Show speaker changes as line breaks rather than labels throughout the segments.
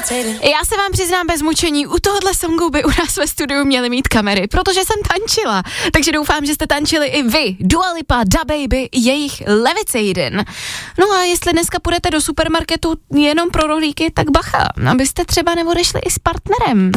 Já se vám přiznám bez mučení, u tohohle songu by u nás ve studiu měly mít kamery, protože jsem tančila. Takže doufám, že jste tančili i vy. Dua Lipa, DaBaby, jejich Levitating. No a jestli dneska půjdete do supermarketu jenom pro rohlíky, tak bacha, abyste třeba neodešli i s partnerem.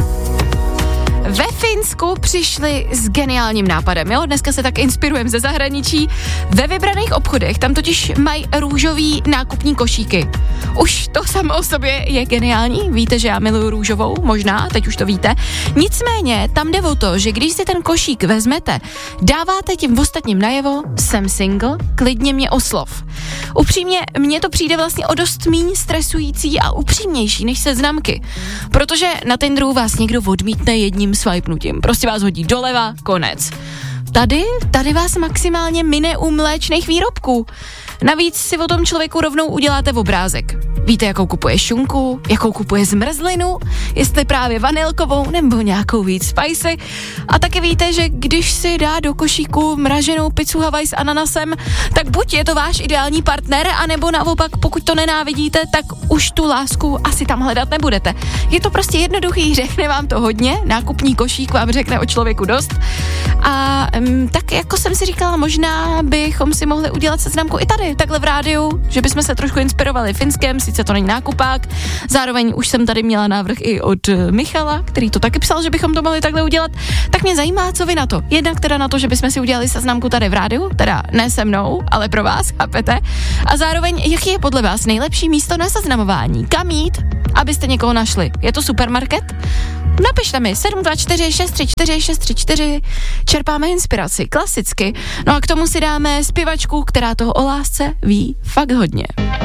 Ve Finsku přišli s geniálním nápadem, jo? Dneska se tak inspirujeme ze zahraničí. Ve vybraných obchodech, tam totiž mají růžový nákupní košíky. Už to samo o sobě je geniální, víte, že já miluju růžovou, možná, teď už to víte. Nicméně, tam jde o to, že když si ten košík vezmete, dáváte tím ostatním najevo, jsem single, klidně mě oslov. Upřímně, mně to přijde vlastně o dost míň stresující a upřímnější než seznamky, protože na Tinderu vás někdo odmítne jedním swipenutím. Prostě vás hodí doleva, konec. Tady vás maximálně mine u mléčných výrobků. Navíc si o tom člověku rovnou uděláte obrázek. Víte, jakou kupuje šunku, jakou kupuje zmrzlinu, jestli právě vanilkovou nebo nějakou víc spicy. A taky víte, že když si dá do košíku mraženou pizzu Hawaii s ananasem, tak buď je to váš ideální partner, anebo naopak, pokud to nenávidíte, tak už tu lásku asi tam hledat nebudete. Je to prostě jednoduchý, řekne vám to hodně, nákupní košík vám řekne o člověku dost. A tak jako jsem si říkala, možná bychom si mohli udělat seznamku i tady, takhle v rádiu, že bychom se trošku inspirovali Finskem, sice to není nákupák, zároveň už jsem tady měla návrh i od Michala, který to taky psal, že bychom to mohli takhle udělat, tak mě zajímá, co vy na to. Jednak teda na to, že bychom si udělali seznamku tady v rádiu, teda ne se mnou, ale pro vás, chápete? A zároveň, jaký je podle vás nejlepší místo na seznamování? Kam jít, abyste někoho našli? Je to supermarket? Napište mi 724 634 634, čerpáme inspiraci, klasicky. No a k tomu si dáme zpěvačku, která toho o lásce ví fakt hodně.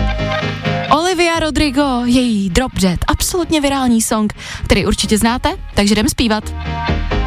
Olivia Rodrigo, její Drop Dead, absolutně virální song, který určitě znáte, takže jdem zpívat.